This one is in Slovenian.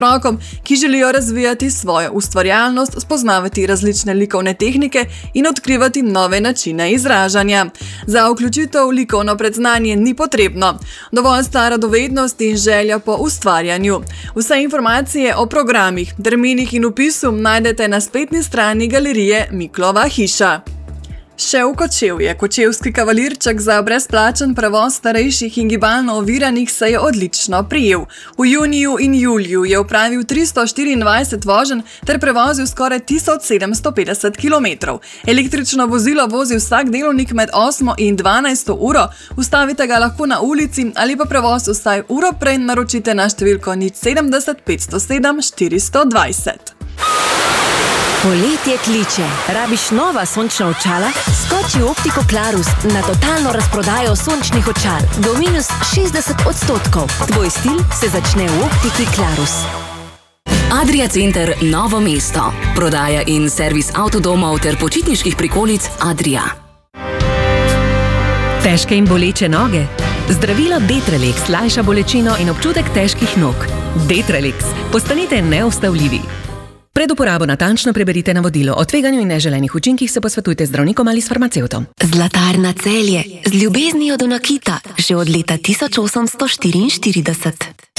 Otrokom, ki želijo razvijati svojo ustvarjalnost, spoznavati različne likovne tehnike in odkrivati nove načine izražanja. Za vključitev v likovno predznanje ni potrebno. Dovolj sta radovednost in želja po ustvarjanju. Vse informacije o programih, terminih in vpisu najdete na spletni strani galerije Miklova hiša. Še v Kočevje. Kočevski kavalirček za brezplačen prevoz starejših in gibalno oviranih se je odlično prijel. V juniju in juliju je opravil 324 voženj ter prevozil skoraj 1750 km. Električno vozilo vozi vsak delovnik med 8 in 12 uro, ustavite ga lahko na ulici ali pa prevoz vsaj uro prej naročite na številko 070 507 420. Poletje kliče. Rabiš nova sončna očala? Skoči v Optiko Klarus na totalno razprodajo sončnih očal. Do minus 60%. Tvoj stil se začne v Optiki Klarus. Adria Center Novo mesto. Prodaja in servis avtodomov ter počitniških prikolic Adria. Težke in boleče noge? Zdravilo Detrelix lajša bolečino in občutek težkih nog. Detrelix. Postanite neustavljivi. Pred uporabo natančno preberite navodilo. O tveganju in neželenih učinkih se posvetujte z zdravnikom ali s farmacevtom. Zlatarna Celje. Z ljubeznijo do nakita. Že od leta 1844.